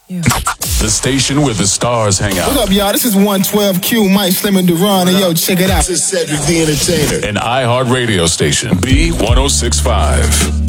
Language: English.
Yeah. The station where the stars hang out. What up, y'all? This is 112Q, Mike Slim and Duran, and yo, check it out. This is Cedric the Entertainer. An iHeart radio station, B1065.